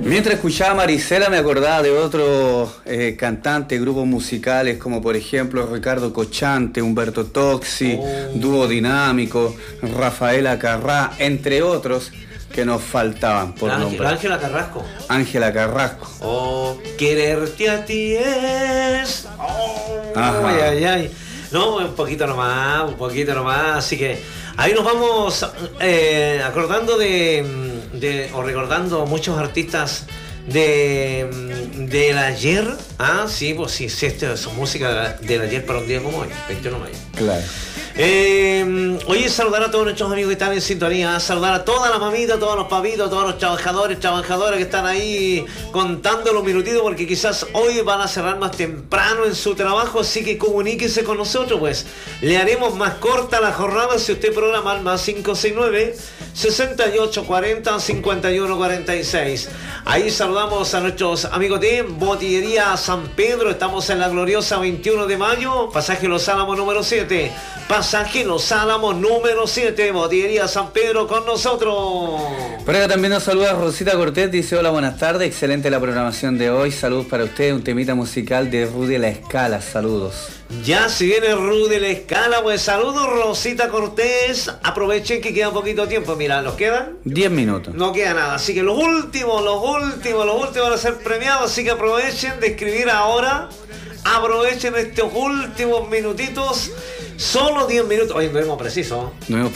Mientras escuchaba a Marisela me acordaba de otros cantantes, grupos musicales como por ejemplo Ricardo Cochante, Humberto Tocci, Dúo Dinámico, Rafaela Carrá, entre otros que nos faltaban por nombre. Ángela Carrasco. Ángela Carrasco. Oh, quererte a ti es. Ay, ay, ay. No, un poquito nomás, así que ahí nos vamos acordando o recordando muchos artistas del ayer. Ah, sí, pues sí, esto es música del ayer para un día como hoy, 21 de mayo. Claro. Oye, saludar a todos nuestros amigos que están en sintonía, saludar a todas las mamitas, todos los papitos, todos los trabajadoras que están ahí contando los minutitos, porque quizás hoy van a cerrar más temprano en su trabajo, así que comuníquese con nosotros, pues le haremos más corta la jornada si usted programa al más 569 6840 5146. Ahí saludamos a nuestros amigos de Botillería San Pedro. Estamos en la gloriosa 21 de mayo, pasaje Los Álamos número 7. Pasaje Los Álamos número 7, Botillería San Pedro con nosotros. Por acá también nos saluda Rosita Cortés, dice hola, buenas tardes, excelente la programación de hoy, saludos para usted, un temita musical de Rudy La Escala, saludos. Ya si viene Rudy La Escala, pues saludos Rosita Cortés, aprovechen que queda poquito tiempo, mira, ¿nos quedan? 10 minutos. No queda nada, así que los últimos van a ser premiados, así que aprovechen de escribir ahora, aprovechen estos últimos minutitos. Solo 10 minutos. Oye, no hemos preciso.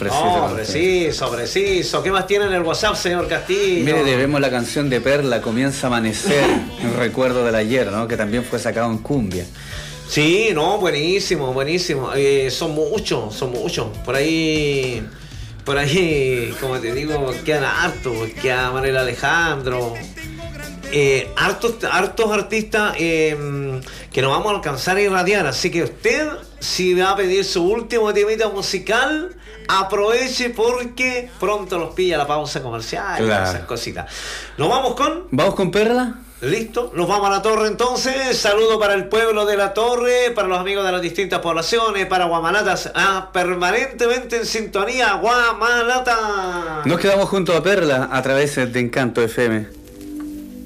Preciso. ¿Qué más tiene en el WhatsApp, señor Castillo? Mire, debemos la canción de Perla, Comienza a Amanecer, en recuerdo del ayer, ¿no? Que también fue sacado en cumbia. Sí, no, buenísimo. Son muchos. Por ahí, como te digo, quedan hartos. Queda Manuel Alejandro. Hartos artistas que nos vamos a alcanzar a irradiar. Así que usted, si va a pedir su último temita musical, aproveche porque pronto los pilla la pausa comercial. Claro. Esas cositas. ¿Vamos con Perla? Listo, nos vamos a La Torre entonces. Saludo para el pueblo de La Torre, para los amigos de las distintas poblaciones, para Guamalatas, permanentemente en sintonía, Guamalata. Nos quedamos junto a Perla a través de Encanto FM.